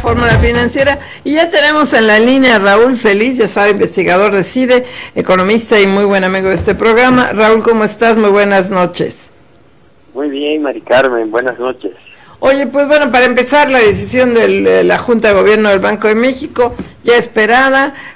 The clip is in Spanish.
Fórmula Financiera. Y ya tenemos en la línea a Raúl Feliz, ya sabe, investigador de CIDE, economista y muy buen amigo de este programa. Raúl, ¿cómo estás? Muy buenas noches. Muy bien, Mari Carmen, buenas noches. Oye, pues bueno, para empezar, la decisión de la Junta de Gobierno del Banco de México, ya esperada,